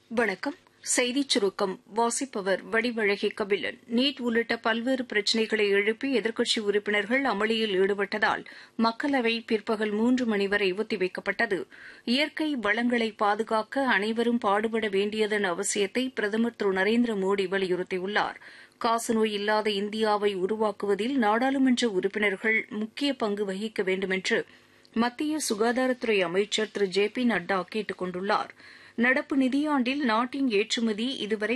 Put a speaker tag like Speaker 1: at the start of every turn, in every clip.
Speaker 1: வணக்கம். செய்திச் சுருக்கம் வாசிப்பவர் வடிவழகி கபிலன். நீட் உள்ளிட்ட பல்வேறு பிரச்சினைகளை எழுப்பி எதிர்க்கட்சி உறுப்பினர்கள் அமளியில் ஈடுபட்டதால் மக்களவை பிற்பகல் 3 மணி வரை ஒத்திவைக்கப்பட்டது. இயற்கை வளங்களை பாதுகாக்க அனைவரும் பாடுபட வேண்டியதன் அவசியத்தை பிரதமர் திரு நரேந்திர மோடி வலியுறுத்தியுள்ளார். காசநோய் இல்லாத இந்தியாவை உருவாக்குவதில் நாடாளுமன்ற உறுப்பினர்கள் முக்கிய பங்கு வகிக்க வேண்டுமென்று மத்திய சுகாதாரத்துறை அமைச்சர் திரு ஜே பி நட்டா கேட்டுக் கொண்டுள்ளார். நடப்பு நிதியாண்டில் நாட்டின் ஏற்றுமதி இதுவரை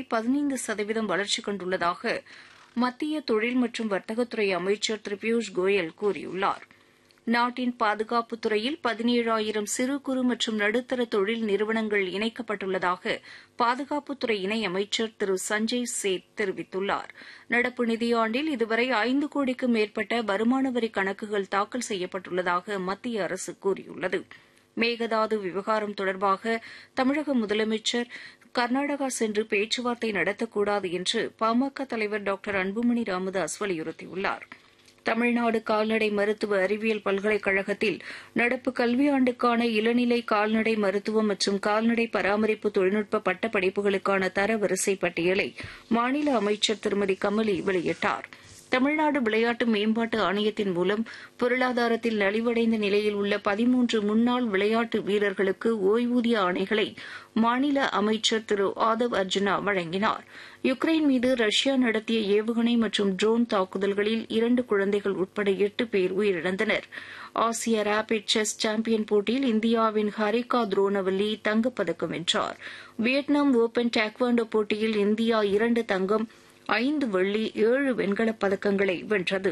Speaker 1: 15% வளர்ச்சி கண்டுள்ளதாக மத்திய தொழில் மற்றும் வர்த்தகத்துறை அமைச்சர் திரு பியூஷ் கோயல் கூறியுள்ளார். நாட்டின் பாதுகாப்புத் துறையில் 17,000 சிறு குறு மற்றும் நடுத்தர தொழில் நிறுவனங்கள் இணைக்கப்பட்டுள்ளதாக பாதுகாப்புத்துறை இணையமைச்சர் திரு சஞ்சய் சேத் தெரிவித்துள்ளார். நடப்பு நிதியாண்டில் இதுவரை 5 கோடிக்கும் மேற்பட்ட வருமான வரி கணக்குகள் தாக்கல் செய்யப்பட்டுள்ளதாக மத்திய அரசு கூறியுள்ளது. மேகதாது விவகாரம் தொடர்பாக தமிழக முதலமைச்சர் கர்நாடகா சென்று பேச்சுவார்த்தை நடத்தக்கூடாது என்று பாமக தலைவர் டாக்டர் அன்புமணி ராமதாஸ் வலியுறுத்தியுள்ளார். தமிழ்நாடு கால்நடை மருத்துவ அறிவியல் பல்கலைக்கழகத்தில் நடப்பு கல்வியாண்டுக்கான இளநிலை கால்நடை மருத்துவம் மற்றும் கால்நடை பராமரிப்பு தொழில்நுட்ப பட்டப்படிப்புகளுக்கான தரவரிசை பட்டியலை மாநில அமைச்சர் திருமதி கமலி வெளியிட்டார். தமிழ்நாடு விளையாட்டு மேம்பாட்டு ஆணையத்தின் மூலம் பொருளாதாரத்தில் நலிவடைந்த நிலையில் உள்ள 13 முன்னாள் விளையாட்டு வீரர்களுக்கு ஓய்வூதிய ஆணைகளை மாநில அமைச்சர் திரு ஆதவ் அர்ஜுனா வழங்கினார். யுக்ரைன் மீது ரஷ்யா நடத்திய ஏவுகணை மற்றும் ட்ரோன் தாக்குதல்களில் 2 குழந்தைகள் உட்பட 8 பேர் உயிரிழந்தனர். ஆசிய ரேபிட் செஸ் சாம்பியன் போட்டியில் இந்தியாவின் ஹரிகா துரோனவல்லி தங்கப்பதக்கம் வென்றார். வியட்நாம் ஓபன் டேக்வாண்டோ போட்டியில் இந்தியா 2 தங்கம் 5 வெள்ளி 7 வெண்கலப் பதக்கங்களை வென்றது.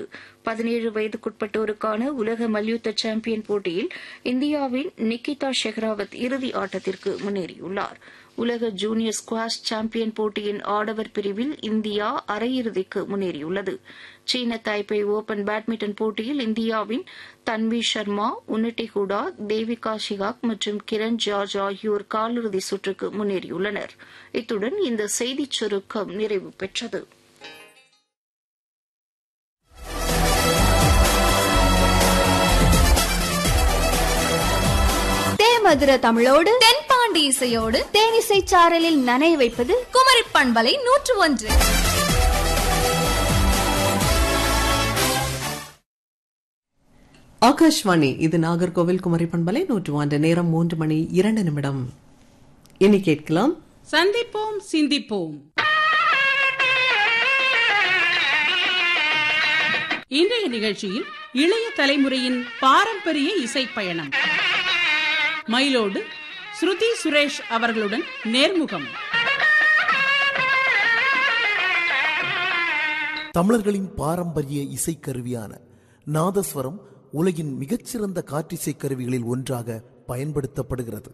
Speaker 1: 17 வயதுக்குட்பட்டோருக்கான உலக மல்யுத்த சாம்பியன் போட்டியில் இந்தியாவின் நிக்கிதா ஷெஹ்ராவத் இறுதி ஆட்டத்திற்கு முன்னேறியுள்ளார். உலக ஜூனியர் ஸ்குவாஷ் சாம்பியன் போட்டியின் ஆடவர் பிரிவில் இந்தியா அரையிறுதிக்கு முன்னேறியுள்ளது. சீன தைப்பே ஓபன் பேட்மிண்டன் போட்டியில் இந்தியாவின் தன்வி சர்மா, உன்னட்டி ஹூடா, தேவிகா ஷிகாக் மற்றும் கிரண் ஜார்ஜ் ஆகியோர் காலிறுதி சுற்றுக்கு முன்னேறியுள்ளனர். இத்துடன் இந்த செய்திச் சுருக்கம் நிறைவு பெற்றது.
Speaker 2: மதுர தமிழோடு தென்பாண்டி இசையோடு தேனிசை சாரலில் நனைய வைப்பது குமரி பண்பலை 101.
Speaker 3: ஆகாஷ்வாணி, இது நாகர்கோவில் குமரி பண்பலை 101. நேரம் 3 மணி 2 நிமிடம். இனி கேட்கலாம்
Speaker 4: சந்திப்போம் சிந்திப்போம். இன்றைய நிகழ்ச்சியில் இளைய தலைமுறையின் பாரம்பரிய இசை பயணம். மயிலோடு ஸ்ருதி சுரேஷ் அவர்களுடன் நேர்முகம்.
Speaker 5: தமிழர்களின் பாரம்பரிய இசைக்கருவியான நாதஸ்வரம் உலகின் மிகச்சிறந்த காற்றிசை கருவிகளில் ஒன்றாக பயன்படுத்தப்படுகிறது.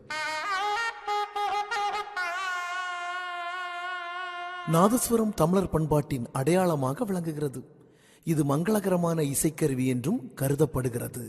Speaker 5: நாதஸ்வரம் தமிழர் பண்பாட்டின் அடையாளமாக விளங்குகிறது. இது மங்களகரமான இசைக்கருவி என்றும் கருதப்படுகிறது.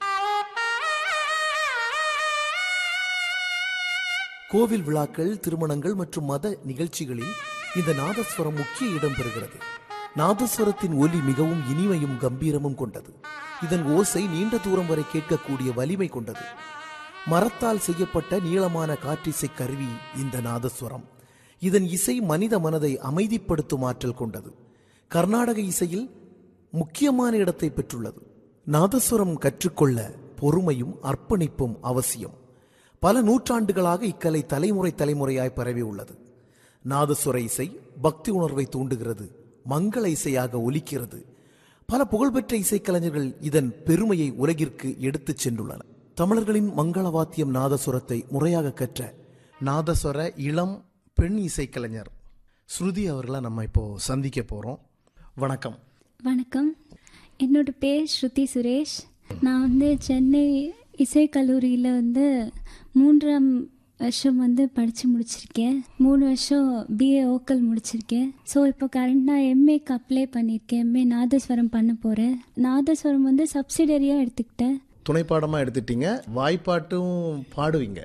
Speaker 5: கோவில் விழாக்கள், திருமணங்கள் மற்றும் மத நிகழ்ச்சிகளில் இந்த நாதஸ்வரம் முக்கிய இடம் பெறுகிறது. நாதஸ்வரத்தின் ஒலி மிகவும் இனிமையும் கம்பீரமும் கொண்டது. இதன் ஓசை நீண்ட தூரம் வரை கேட்கக்கூடிய வலிமை கொண்டது. மரத்தால் செய்யப்பட்ட நீளமான காற்றிசை கருவி இந்த நாதஸ்வரம். இதன் இசை மனித மனதை அமைதிப்படுத்தும் ஆற்றல் கொண்டது. கர்நாடக இசையில் முக்கியமான இடத்தை பெற்றுள்ளது. நாதஸ்வரம் கற்றுக்கொள்ள பொறுமையும் அர்ப்பணிப்பும் அவசியம். பல நூற்றாண்டுகளாக இக்கலை தலைமுறை தலைமுறையாய் பரவி உள்ளது. நாதஸ்வர இசை பக்தி உணர்வை தூண்டுகிறது, மங்கள இசையாக ஒலிக்கிறது. பல புகழ்பெற்ற இசைக்கலைஞர்கள் இதன் பெருமையை உலகிற்கு எடுத்துச் சென்றுள்ளனர். தமிழர்களின் மங்கள வாத்தியம் நாதஸ்வரத்தை முறையாக கற்ற நாதஸ்வர இளம் பெண் இசைக்கலைஞர் ஸ்ருதி அவர்களை நம்ம இப்போ சந்திக்க போறோம். வணக்கம்.
Speaker 6: வணக்கம், என்னோட பேர் ஸ்ருதி சுரேஷ். நான் சென்னை இசைக்கல்லூரியில் 3ஆம் வருஷம் படித்து முடிச்சிருக்கேன். 3 வருஷம் பிஏ ஓக்கல் முடிச்சிருக்கேன். ஸோ இப்போ கரண்டாக எம்ஏக்கு அப்ளை பண்ணியிருக்கேன். எம்ஏ நாதஸ்வரம் பண்ண போகிறேன். நாதஸ்வரம் சப்சிடரியாக எடுத்துக்கிட்டேன்.
Speaker 5: துணைப்பாடமாக எடுத்துட்டீங்க. வாய்ப்பாட்டும் பாடுவீங்க.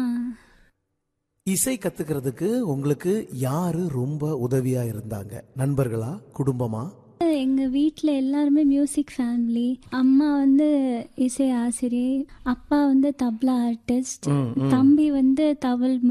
Speaker 5: இசை கத்துக்கிறதுக்கு உங்களுக்கு யாரு ரொம்ப உதவியா இருந்தாங்க? நண்பர்களா, குடும்பமா?
Speaker 6: எங்கள் வீட்டில் எல்லாருமே மியூசிக் ஃபேமிலி. அம்மா இசை ஆசிரியை, அப்பா தப்லா ஆர்டிஸ்ட், தம்பி தவில்